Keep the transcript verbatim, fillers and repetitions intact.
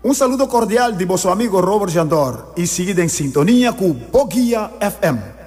Un saludo cordial de vuestro amigo Robert Jandor y seguid en sintonía con Boguía F M.